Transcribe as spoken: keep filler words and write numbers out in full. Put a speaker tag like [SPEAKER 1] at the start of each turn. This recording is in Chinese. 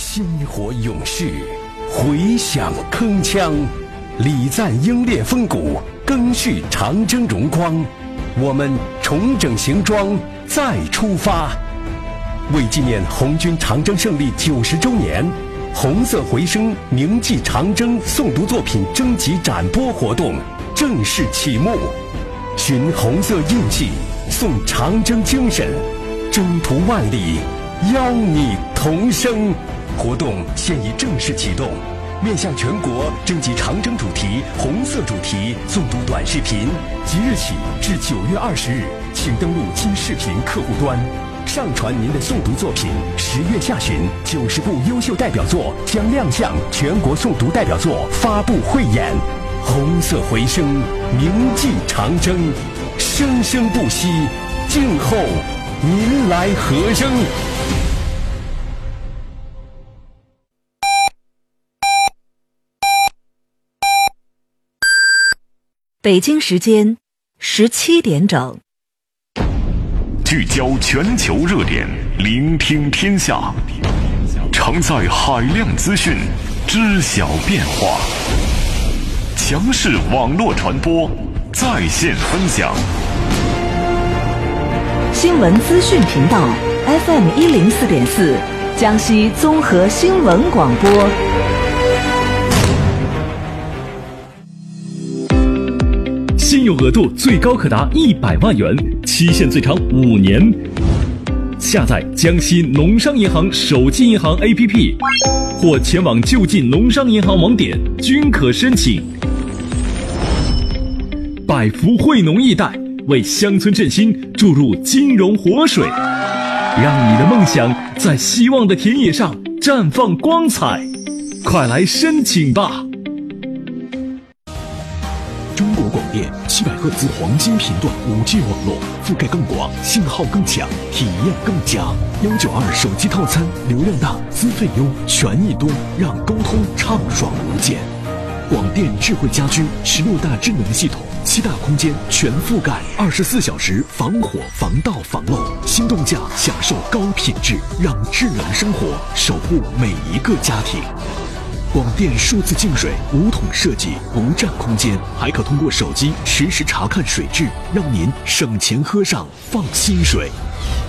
[SPEAKER 1] 薪火勇士，回响铿锵，礼赞英烈风骨，更续长征荣光。我们重整行装，再出发。为纪念红军长征胜利九十周年，红色回声铭记长征诵读作品征集展播活动正式启幕。寻红色印记，颂长征精神，征途万里，邀你同声。活动现已正式启动，面向全国征集长征主题、红色主题诵读短视频，即日起至九月二十日，请登录今视频客户端，上传您的诵读作品。十月下旬，九十部优秀代表作将亮相全国诵读代表作发布汇演。红色回声，铭记长征，生生不息，静候您来和声。
[SPEAKER 2] 北京时间十七点整，
[SPEAKER 3] 聚焦全球热点，聆听天下，承载海量资讯，知晓变化。强势网络传播，在线分享。
[SPEAKER 2] 新闻资讯频道 F M 一零四点四，江西综合新闻广播。
[SPEAKER 4] 信用额度最高可达一百万元，期限最长五年。下载江西农商银行手机银行 A P P， 或前往就近农商银行网点均可申请。百福惠农易贷为乡村振兴注入金融活水，让你的梦想在希望的田野上绽放光彩。快来申请吧！
[SPEAKER 5] 中国广电七百赫兹黄金频段 五 G 网络，覆盖更广，信号更强，体验更佳。一九二手机套餐，流量大，资费优，权益多，让沟通畅爽无间。广电智慧家居十六大智能系统，七大空间全覆盖，二十四小时防火防盗防漏，心动价享受高品质，让智能生活守护每一个家庭。广电数字净水无桶设计，不占空间，还可通过手机实时查看水质，让您省钱喝上放心水。